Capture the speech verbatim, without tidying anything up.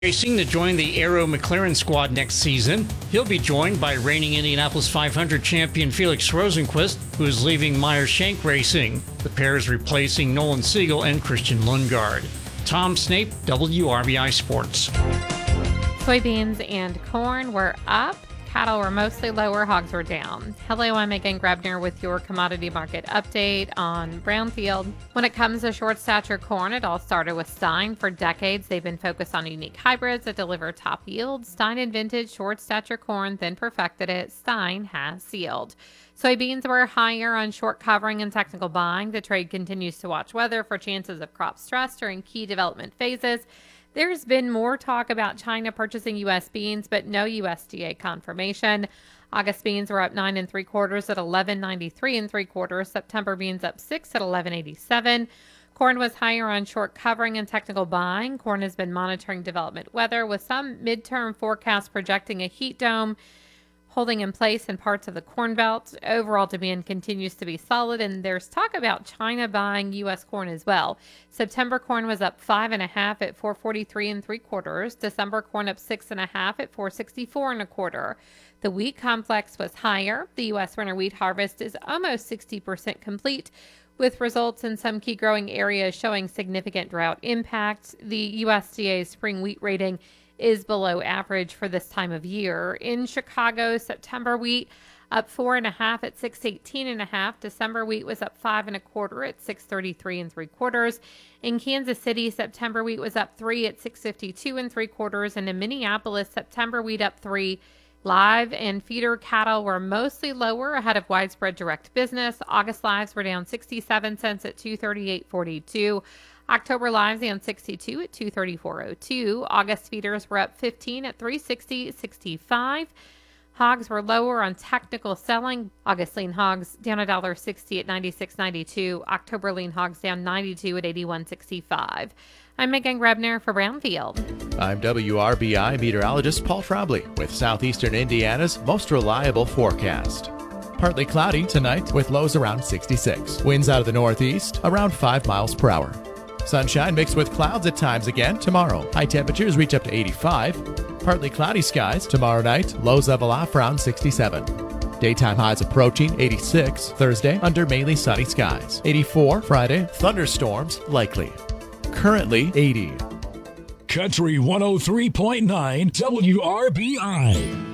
Racing to join the Aero McLaren squad next season. He'll be joined by reigning Indianapolis five hundred champion Felix Rosenqvist, who is leaving Meyer Shank Racing. The pair is replacing Nolan Siegel and Christian Lundgaard. Tom Snape, W R B I Sports. Soybeans and corn were up. Cattle were mostly lower, hogs were down. Hello, I'm Megan Grebner with your commodity market update on Brownfield. When it comes to short stature corn, it all started with Stein. For decades, they've been focused on unique hybrids that deliver top yields. Stein invented short stature corn, then perfected it. Stein has sealed. Soybeans were higher on short covering and technical buying. The trade continues to watch weather for chances of crop stress during key development phases. There's been more talk about China purchasing U S beans, but no U S D A confirmation. August beans were up nine and three quarters at eleven ninety-three and three quarters. September beans up six at eleven eighty-seven. Corn was higher on short covering and technical buying. Corn has been monitoring development weather, with some midterm forecasts projecting a heat dome holding in place in parts of the Corn Belt. Overall demand continues to be solid, and there's talk about China buying U S corn as well. September corn was up five and a half at four forty-three and three quarters. December corn up six and a half at four sixty-four and a quarter. The wheat complex was higher. The U S winter wheat harvest is almost sixty percent complete, with results in some key growing areas showing significant drought impact. The U S D A's spring wheat rating is below average for this time of year. In Chicago, September wheat up four and a half at six eighteen and a half. December wheat was up five and a quarter at six thirty-three and three quarters. In Kansas City, September wheat was up three at six fifty-two and three quarters. And in Minneapolis, September wheat up three. Live and feeder cattle were mostly lower ahead of widespread direct business. August lives were down sixty-seven cents at two thirty-eight forty-two. October lives down sixty-two at two thirty-four oh two. August feeders were up fifteen at three sixty sixty-five. Hogs were lower on technical selling. August lean hogs down one dollar sixty at ninety-six ninety-two. October lean hogs down ninety-two at eighty-one sixty-five. I'm Megan Grebner for Brownfield. I'm W R B I meteorologist Paul Trombley with Southeastern Indiana's most reliable forecast. Partly cloudy tonight with lows around sixty-six. Winds out of the northeast around five miles per hour. Sunshine mixed with clouds at times again tomorrow. High temperatures reach up to eighty-five. Partly cloudy skies tomorrow night. Lows level off around sixty-seven. Daytime highs approaching eighty-six. Thursday under mainly sunny skies. eighty-four Friday. Thunderstorms likely. Currently eighty. Country one oh three point nine W R B I.